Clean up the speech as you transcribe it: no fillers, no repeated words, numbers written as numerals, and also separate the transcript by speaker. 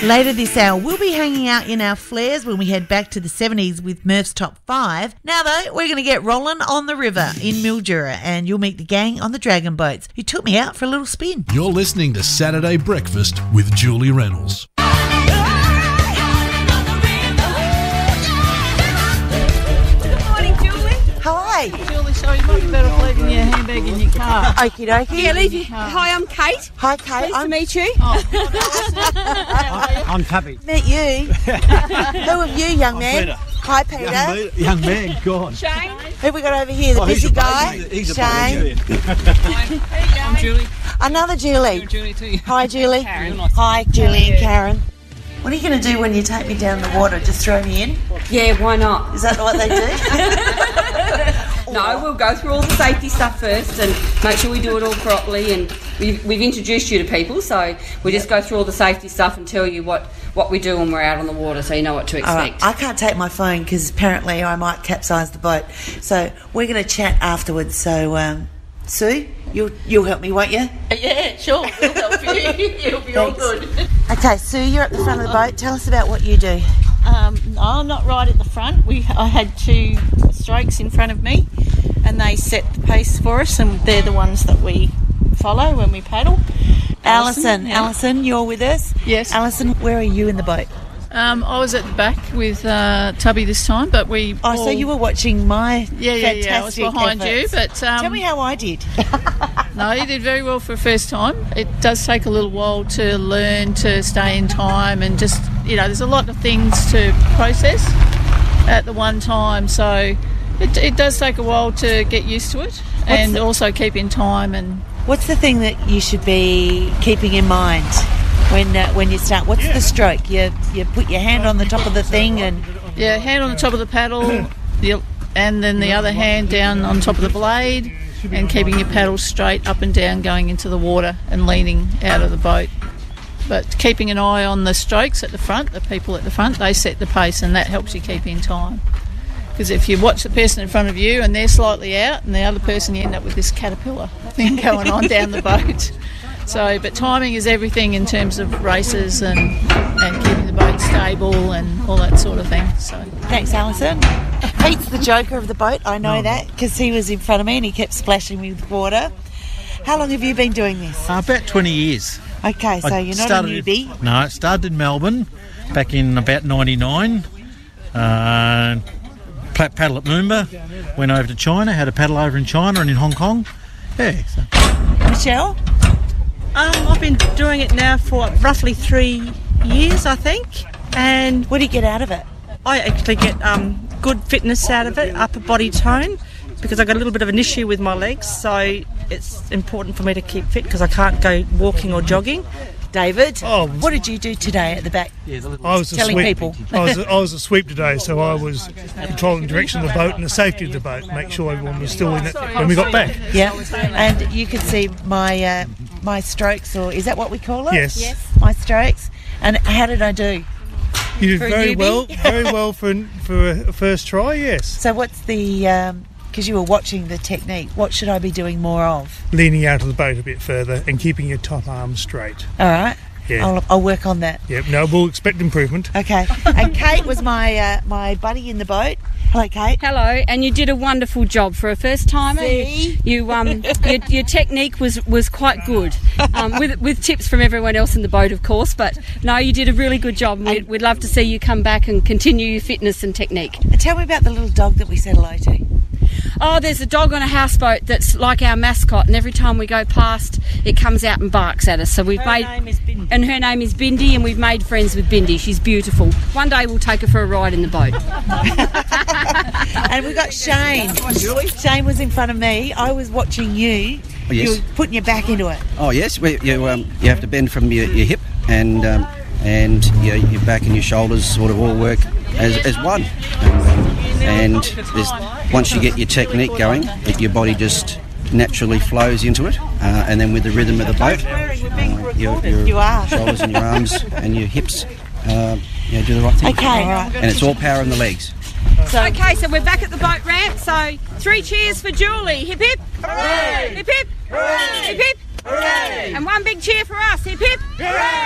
Speaker 1: Later this hour, we'll be hanging out in our flares when we head back to the 70s with Murph's Top 5. Now, though, we're going to get rolling on the river in Mildura, and you'll meet the gang on the dragon boats who took me out for a little spin.
Speaker 2: You're listening to Saturday Breakfast with Julie Reynolds.
Speaker 1: Hi.
Speaker 3: Julie, sorry, you might be better off leaving your handbag in your car.
Speaker 1: Okie dokie.
Speaker 3: Yeah, leave your... Hi, I'm Kate.
Speaker 1: Hi, Kate.
Speaker 3: Nice to meet you.
Speaker 4: I'm Tubby.
Speaker 1: Meet you. Who of you, young man?
Speaker 4: Peter.
Speaker 1: Hi, Peter.
Speaker 4: Young man, God.
Speaker 3: Shane.
Speaker 1: Who have we got over here? The busy guy? Shane.
Speaker 3: I'm Julie.
Speaker 1: Another Julie.
Speaker 3: I'm Julie too.
Speaker 1: Hi, Julie.
Speaker 3: Karen.
Speaker 1: Hi, Julie and Karen. What are you going to do when you take me down the water? Just throw me in?
Speaker 5: Yeah, why not?
Speaker 1: Is that what they do?
Speaker 5: No, we'll go through all the safety stuff first and make sure we do it all properly. And we've introduced you to people, so we just go through all the safety stuff and tell you what we do when we're out on the water, so you know what to expect.
Speaker 1: I can't take my phone because apparently I might capsize the boat. So we're going to chat afterwards. So, Sue, you'll help me, won't you?
Speaker 3: Yeah, sure. We'll help you. You'll be all good.
Speaker 1: Okay, Sue, you're at the front of the boat. Tell us about what you do.
Speaker 3: No, I'm not right at the front. I had 2 strokes in front of me, and they set the pace for us, and they're the ones that we follow when we paddle.
Speaker 1: Alison, you're with us?
Speaker 3: Yes.
Speaker 1: Alison, where are you in the boat?
Speaker 3: I was at the back with Tubby this time, but we...
Speaker 1: So you were watching my fantastic
Speaker 3: I was behind
Speaker 1: efforts.
Speaker 3: you, but...
Speaker 1: Tell me how I did.
Speaker 3: No, you did very well for a first time. It does take a little while to learn to stay in time and just, there's a lot of things to process at the one time, so it does take a while to get used to it and also keep in time. And
Speaker 1: what's the thing that you should be keeping in mind when you start? What's the stroke? You put your hand on the top of the thing and...
Speaker 3: Yeah, hand on the top of the paddle and then the other hand down on top of the blade and keeping your paddle straight up and down going into the water and leaning out of the boat. But keeping an eye on the strokes at the front, the people at the front, they set the pace and that helps you keep in time. Because if you watch the person in front of you and they're slightly out and the other person, you end up with this caterpillar thing going on down the boat. So, but timing is everything in terms of races and keeping the boat stable and all that sort of thing. So,
Speaker 1: thanks, Alison. Pete's the joker of the boat, I know that, because he was in front of me and he kept splashing me with water. How long have you been doing this?
Speaker 4: About 20 years.
Speaker 1: Okay, so you're not a newbie?
Speaker 4: No, I started in Melbourne back in about 99. Paddle at Moomba, went over to China, had a paddle over in China and in Hong Kong. Yeah. So.
Speaker 1: Michelle?
Speaker 6: I've been doing it now for roughly 3 years, I think. And
Speaker 1: what do you get out of it?
Speaker 6: I actually get good fitness out of it, upper body tone, because I've got a little bit of an issue with my legs, so it's important for me to keep fit because I can't go walking or jogging.
Speaker 1: David, what did you do today at the back?
Speaker 7: I was
Speaker 1: telling people.
Speaker 7: I was a sweep today, so I was controlling the direction of the boat and the safety of the boat, make sure everyone was still in it when we got back.
Speaker 1: Yeah, and you could see my strokes, or is that what we call it?
Speaker 7: Yes.
Speaker 1: My strokes. And how did I do?
Speaker 7: You did very well for a first try, yes.
Speaker 1: So what's the... because you were watching the technique, what should I be doing more of?
Speaker 7: Leaning out of the boat a bit further and keeping your top arm straight.
Speaker 1: All right.
Speaker 7: Yeah.
Speaker 1: I'll work on that.
Speaker 7: Yep. No, we'll expect improvement.
Speaker 1: Okay. And Kate was my buddy in the boat. Hello, Kate.
Speaker 5: Hello, and you did a wonderful job for a first timer. Your technique was quite good, with tips from everyone else in the boat, of course. But no, you did a really good job. And we'd love to see you come back and continue your fitness and technique.
Speaker 1: And tell me about the little dog that we said hello to.
Speaker 5: Oh, there's a dog on a houseboat that's like our mascot, and every time we go past, it comes out and barks at us. So her name is Bindi. And her name is Bindi, and we've made friends with Bindi. She's beautiful. One day we'll take her for a ride in the boat.
Speaker 1: And we've got Shane. Shane was in front of me. I was watching you.
Speaker 8: Oh, yes.
Speaker 1: You were putting your back into it.
Speaker 8: Oh, yes. You have to bend from your hip and your back and your shoulders sort of all work as one. And once you get your technique going, your body just naturally flows into it, and then with the rhythm of the boat, your shoulders and your arms and your hips do the right thing.
Speaker 1: Okay.
Speaker 8: And it's all power in the legs.
Speaker 5: Okay, so we're back at the boat ramp, so 3 cheers for Julie. Hip hip! Hooray! Hip hip! Hooray! Hip hip! Hooray! And 1 big cheer for us. Hip hip! Hooray!